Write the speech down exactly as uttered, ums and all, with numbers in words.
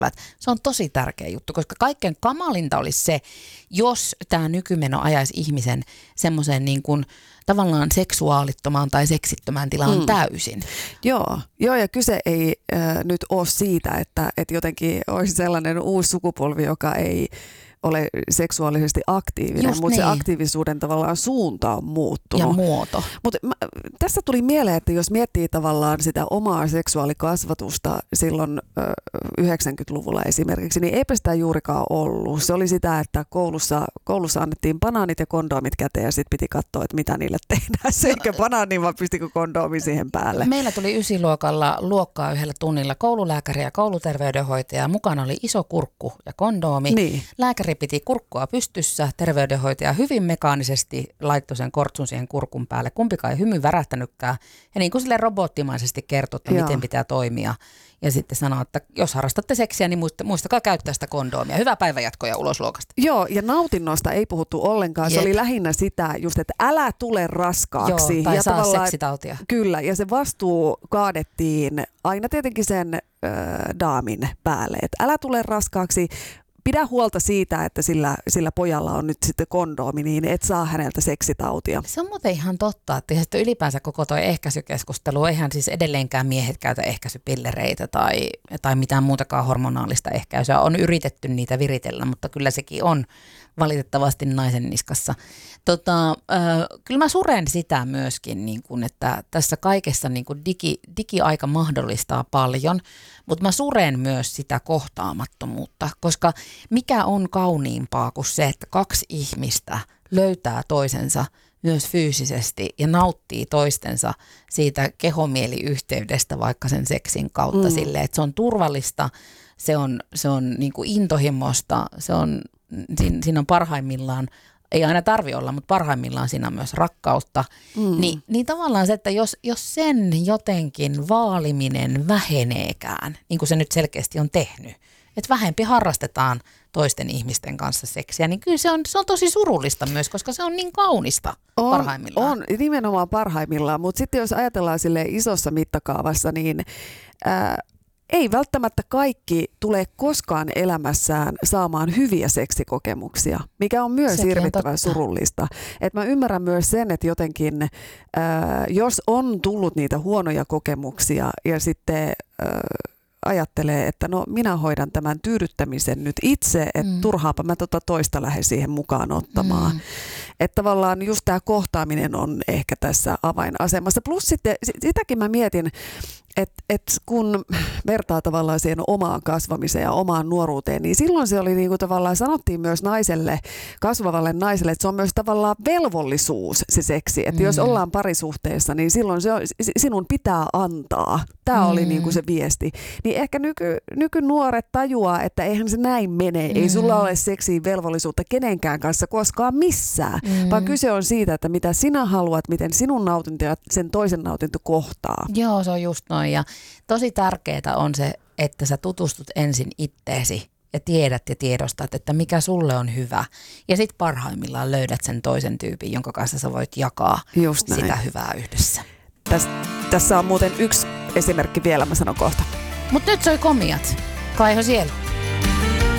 Se on tosi tärkeä juttu, koska kaikkein kamalinta olisi se, jos tämä nykymeno ajaisi ihmisen semmoiseen niin kuin tavallaan seksuaalittomaan tai seksittömään tilaan hmm. täysin. Joo, joo, ja kyse ei äh, nyt ole siitä, että, että jotenkin olisi sellainen uusi sukupolvi, joka ei ole seksuaalisesti aktiivinen, Just mutta niin. se aktiivisuuden tavallaan suunta on muuttunut. Ja muoto. Mutta tässä tuli mieleen, että jos miettii tavallaan sitä omaa seksuaalikasvatusta silloin ö, yhdeksänkymmentäluvulla esimerkiksi, niin eipä sitä juurikaan ollut. Se oli sitä, että koulussa, koulussa annettiin banaanit ja kondoomit käteen ja sitten piti katsoa, että mitä niille tehdään. Se eikä banaani, vaan pistikö kondoomi siihen päälle. Meillä tuli ysiluokalla luokkaa yhdellä tunnilla koululääkäri ja kouluterveydenhoitaja. Mukana oli iso kurkku ja kondoomi. Niin. Lääkäri piti kurkkua pystyssä, terveydenhoitaja hyvin mekaanisesti laittoi sen kortsun siihen kurkun päälle. Kumpikaan ei hymy värähtänytkään. Ja niin kuin sille robottimaisesti kertoi, että Joo. miten pitää toimia. Ja sitten sanoi, että jos harrastatte seksiä, niin muistakaa käyttää sitä kondoomia. Hyvää päivänjatkoa ulos luokasta. Joo, ja nautinnosta ei puhuttu ollenkaan. Jep. Se oli lähinnä sitä just, että älä tule raskaaksi. Joo, tai ja saa seksitautia. Kyllä, ja se vastuu kaadettiin aina tietenkin sen äh, daamin päälle. Että älä tule raskaaksi. Pidä huolta siitä, että sillä, sillä pojalla on nyt sitten kondoomi, niin et saa häneltä seksitautia. Se on muuten ihan totta, että sitten ylipäänsä koko tuo ehkäisykeskustelu, eihän siis edelleenkään miehet käytä ehkäisypillereitä tai, tai mitään muutakaan hormonaalista ehkäisyä. On yritetty niitä viritellä, mutta kyllä sekin on valitettavasti naisen niskassa. Tota, äh, kyllä mä suren sitä myöskin, niin kun, että tässä kaikessa niin kun digi, digiaika mahdollistaa paljon, mutta mä suren myös sitä kohtaamattomuutta, koska mikä on kauniimpaa kuin se, että kaksi ihmistä löytää toisensa myös fyysisesti ja nauttii toistensa siitä kehomieliyhteydestä vaikka sen seksin kautta mm. silleen, että se on turvallista, se on, se on niin kuin intohimosta, se on, siinä, siinä on parhaimmillaan, ei aina tarvitse olla, mutta parhaimmillaan siinä on myös rakkautta, mm. Ni, niin tavallaan se, että jos, jos sen jotenkin vaaliminen väheneekään, niin kuin se nyt selkeästi on tehnyt, että vähempi harrastetaan toisten ihmisten kanssa seksiä, niin kyllä se on, se on tosi surullista myös, koska se on niin kaunista on, parhaimmillaan. On, nimenomaan parhaimmillaan, mutta sitten jos ajatellaan sille isossa mittakaavassa, niin ää, ei välttämättä kaikki tule koskaan elämässään saamaan hyviä seksikokemuksia, mikä on myös hirvittävän surullista. Et mä ymmärrän myös sen, että jotenkin ää, jos on tullut niitä huonoja kokemuksia ja sitten ää, ajattelee, että no minä hoidan tämän tyydyttämisen nyt itse, että mm. turhaapa mä tota toista lähden siihen mukaan ottamaan. Mm. Että tavallaan just tämä kohtaaminen on ehkä tässä avainasemassa. Plus sitten sitäkin mä mietin, että et kun vertaa tavallaan siihen omaan kasvamiseen ja omaan nuoruuteen, niin silloin se oli niinku tavallaan, sanottiin myös naiselle, kasvavalle naiselle, että se on myös tavallaan velvollisuus se seksi. Että mm. jos ollaan parisuhteessa, niin silloin se on, sinun pitää antaa. Tämä mm. oli niinku se viesti. Niin ehkä nyky, nykynuoret tajuaa, että eihän se näin mene. Mm. Ei sulla ole seksiin velvollisuutta kenenkään kanssa koskaan missään. Mm. Vaan kyse on siitä, että mitä sinä haluat, miten sinun nautinto ja sen toisen nautinto kohtaa. Joo, se on just noin. Ja tosi tärkeää on se, että sä tutustut ensin itteesi ja tiedät ja tiedostat, että mikä sulle on hyvä. Ja sit parhaimmillaan löydät sen toisen tyypin, jonka kanssa sä voit jakaa sitä hyvää yhdessä. Täs, tässä on muuten yksi esimerkki vielä, mä sanon kohta. Mut nyt soi komiat. Kaiho siellä.